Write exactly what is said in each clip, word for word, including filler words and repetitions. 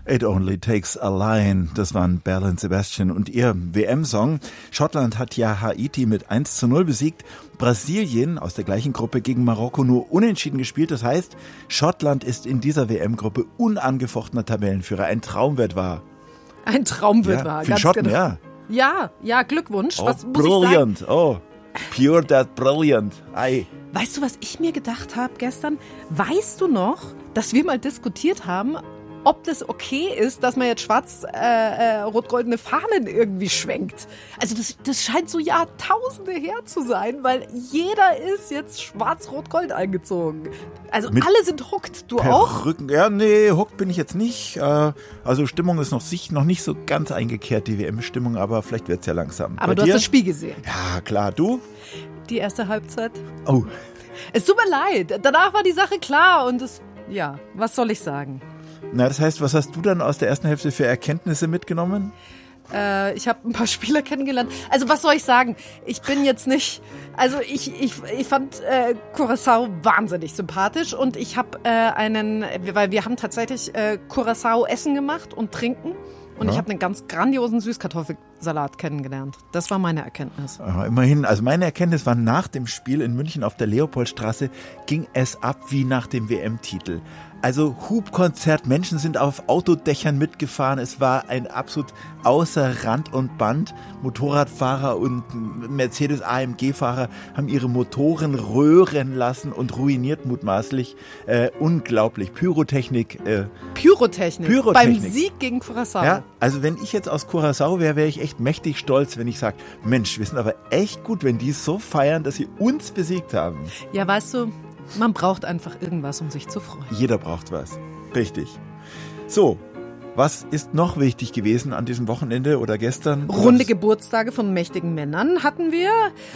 It Only Takes a Line, das waren Belle und Sebastian und ihr W M-Song. Schottland hat ja Haiti mit eins zu null besiegt, Brasilien aus der gleichen Gruppe gegen Marokko nur unentschieden gespielt. Das heißt, Schottland ist in dieser W M-Gruppe unangefochtener Tabellenführer. Ein Traum wird wahr. Ein Traum wird ja, wahr, für ganz Schotten, genau. ja. Ja, ja, Glückwunsch. Oh, Was muss brilliant, ich sagen? oh, pure that brilliant. Ei. Weißt du, was ich mir gedacht habe gestern? Weißt du noch, dass wir mal diskutiert haben, ob das okay ist, dass man jetzt schwarz-rot-goldene äh, Fahnen irgendwie schwenkt? Also das, das scheint so Jahrtausende her zu sein, weil jeder ist jetzt schwarz-rot-gold eingezogen. Also Mit alle sind hooked. Du auch? Perücken. Ja, nee, hooked bin ich jetzt nicht. Also Stimmung ist noch, sich noch nicht so ganz eingekehrt, die W M-Stimmung, aber vielleicht wird's ja langsam. Aber Bei du dir? hast das Spiel gesehen. Ja, klar. Du? Die erste Halbzeit. Oh. Es tut mir leid. Danach war die Sache klar und es, ja, was soll ich sagen? Na, das heißt, was hast du dann aus der ersten Hälfte für Erkenntnisse mitgenommen? Äh, ich habe ein paar Spieler kennengelernt. Also was soll ich sagen? Ich bin jetzt nicht... Also ich, ich, ich fand äh, Curaçao wahnsinnig sympathisch und ich habe äh, einen... Weil wir haben tatsächlich äh, Curaçao Essen gemacht und Trinken. Und ja. Ich habe einen ganz grandiosen Süßkartoffelsalat kennengelernt. Das war meine Erkenntnis. Ja, immerhin. Also meine Erkenntnis war, nach dem Spiel in München auf der Leopoldstraße ging es ab wie nach dem W M-Titel. Also Hubkonzert, Menschen sind auf Autodächern mitgefahren. Es war ein absolut außer Rand und Band. Motorradfahrer und Mercedes-A M G-Fahrer haben ihre Motoren röhren lassen und ruiniert mutmaßlich. Äh, unglaublich. Pyrotechnik. Äh, Pyrotechnik. Pyrotechnik. Beim Sieg gegen Curaçao. Ja, also wenn ich jetzt aus Curaçao wäre, wäre ich echt mächtig stolz, wenn ich sage, Mensch, wir sind aber echt gut, wenn die so feiern, dass sie uns besiegt haben. Ja, weißt du, man braucht einfach irgendwas, um sich zu freuen. Jeder braucht was. Richtig. So, was ist noch wichtig gewesen an diesem Wochenende oder gestern? Runde Geburtstage von mächtigen Männern hatten wir.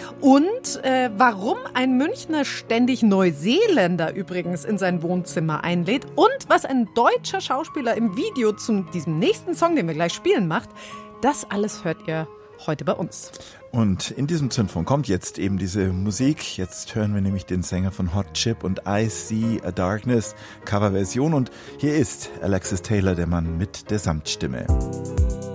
Und äh, warum ein Münchner ständig Neuseeländer übrigens in sein Wohnzimmer einlädt. Und was ein deutscher Schauspieler im Video zu diesem nächsten Song, den wir gleich spielen, macht. Das alles hört ihr heute bei uns. Und in diesem Zündfunk kommt jetzt eben diese Musik. Jetzt hören wir nämlich den Sänger von Hot Chip und I See a Darkness Coverversion. Und hier ist Alexis Taylor, der Mann mit der Samtstimme.